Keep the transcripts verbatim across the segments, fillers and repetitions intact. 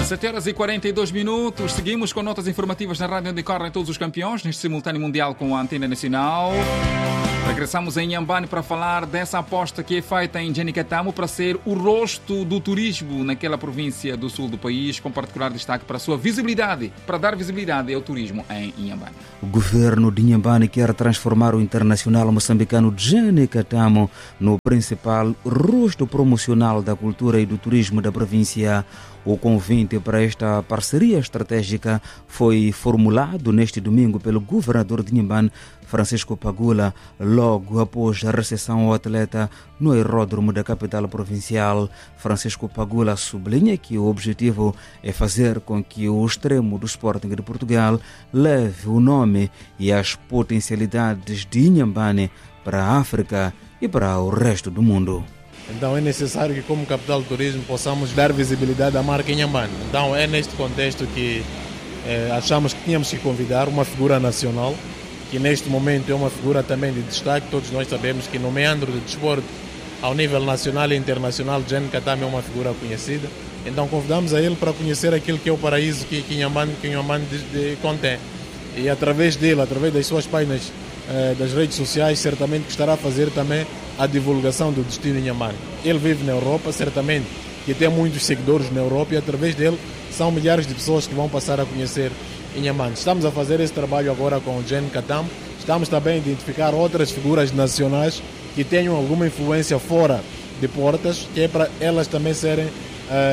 sete horas e quarenta e dois minutos. Seguimos com notas informativas na rádio onde correm todos os campeões, neste simultâneo mundial com a Antena Nacional. Regressamos em Inhambane para falar dessa aposta que é feita em Jenicatamo para ser o rosto do turismo naquela província do sul do país, com particular destaque para a sua visibilidade, para dar visibilidade ao turismo em Inhambane. O governo de Inhambane quer transformar o internacional moçambicano Jenicatamo no principal rosto promocional da cultura e do turismo da província. O convite para esta parceria estratégica foi formulado neste domingo pelo governador de Inhambane, Francisco Pagula, logo após a recepção ao atleta no aeródromo da capital provincial. Francisco Pagula sublinha que o objetivo é fazer com que o extremo do Sporting de Portugal leve o nome e as potencialidades de Inhambane para a África e para o resto do mundo. Então é necessário que, como capital do turismo, possamos dar visibilidade à marca Inhambane. Então é neste contexto que eh, achamos que tínhamos que convidar uma figura nacional, que neste momento é uma figura também de destaque. Todos nós sabemos que no meandro de desporto, ao nível nacional e internacional, Jenicatamo é uma figura conhecida. Então convidamos a ele para conhecer aquilo que é o paraíso que, que Inhambane, que Inhambane de, de, contém. E através dele, através das suas páginas eh, das redes sociais, certamente que estará a fazer também a divulgação do destino Inhambane. Ele vive na Europa, certamente que tem muitos seguidores na Europa, e através dele são milhares de pessoas que vão passar a conhecer Inhambane. Estamos a fazer esse trabalho agora com o Jenicatamo. Estamos também a identificar outras figuras nacionais que tenham alguma influência fora de portas, que é para elas também serem uh,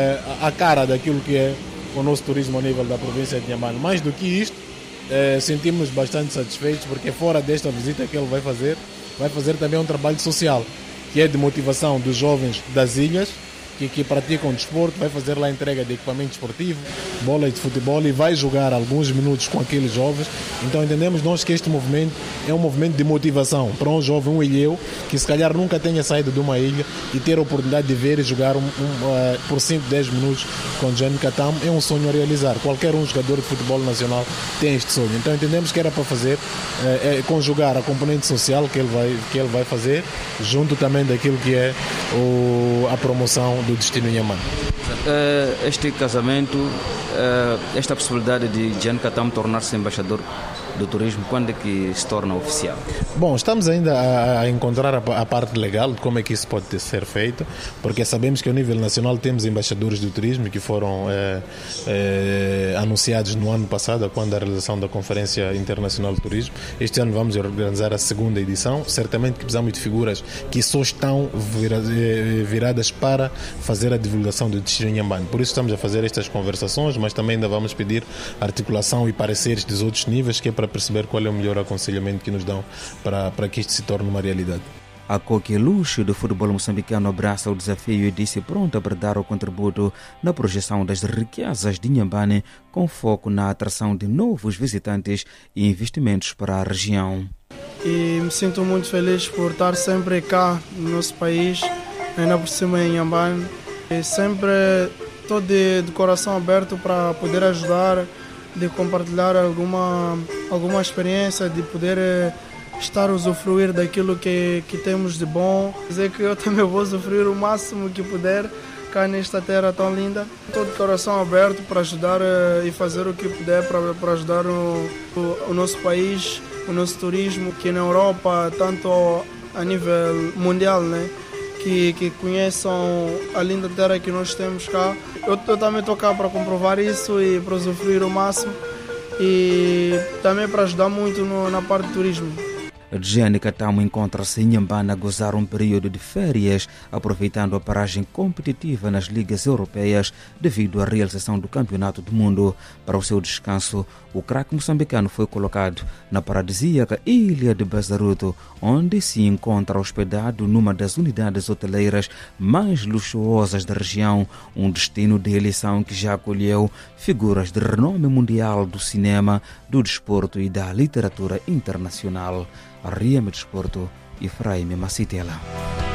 a cara daquilo que é o nosso turismo a nível da província de Inhambane. Mais do que isto, uh, sentimos-nos bastante satisfeitos, porque fora desta visita que ele vai fazer, vai fazer também um trabalho social, que é de motivação dos jovens das ilhas, que, que praticam desporto. Vai fazer lá a entrega de equipamento esportivo, bolas de futebol, e vai jogar alguns minutos com aqueles jovens. Então entendemos nós que este movimento é um movimento de motivação para um jovem, um ilhéu, que se calhar nunca tenha saído de uma ilha, e ter a oportunidade de ver e jogar um, um, uh, por cinco, dez minutos com Jenicatamo é um sonho a realizar. Qualquer um jogador de futebol nacional tem este sonho. Então entendemos que era para fazer, uh, é conjugar a componente social que ele vai, que ele vai fazer, junto também daquilo que é o, a promoção do destino Inhambane. Este casamento, esta possibilidade de Jenicatamo tornar-se embaixador do turismo, quando é que se torna oficial? Bom, estamos ainda a, a encontrar a, a parte legal de como é que isso pode ter, ser feito, porque sabemos que ao nível nacional temos embaixadores do turismo que foram é, é, anunciados no ano passado, quando a realização da Conferência Internacional de Turismo. Este ano vamos organizar a segunda edição. Certamente que precisamos de figuras que só estão vira, viradas para fazer a divulgação do destino Inhambane. Por isso estamos a fazer estas conversações, mas também ainda vamos pedir articulação e pareceres dos outros níveis, que é para perceber qual é o melhor aconselhamento que nos dão para, para que isto se torne uma realidade. A Coqueluche do futebol moçambicano abraça o desafio e disse pronta para dar o contributo na projeção das riquezas de Inhambane, com foco na atração de novos visitantes e investimentos para a região. E me sinto muito feliz por estar sempre cá no nosso país, ainda por cima em Inhambane. E sempre estou de, de coração aberto para poder ajudar, de compartilhar alguma, alguma experiência, de poder estar a usufruir daquilo que, que temos de bom. Dizer que eu também vou usufruir o máximo que puder cá nesta terra tão linda. Estou de coração aberto para ajudar e fazer o que puder para, para ajudar o, o, o nosso país, o nosso turismo, que na Europa, tanto a nível mundial, né? Que, que conheçam a linda terra que nós temos cá. Eu, eu também estou cá para comprovar isso e para usufruir o máximo, e também para ajudar muito no, na parte do turismo. Jenicatamo encontra-se em Inhambane a gozar um período de férias, aproveitando a paragem competitiva nas ligas europeias devido à realização do Campeonato do Mundo. Para o seu descanso, o craque moçambicano foi colocado na paradisíaca ilha de Bazaruto, onde se encontra hospedado numa das unidades hoteleiras mais luxuosas da região, um destino de eleição que já acolheu figuras de renome mundial do cinema, do desporto e da literatura internacional. Arriame Desporto, Efraim Macitela.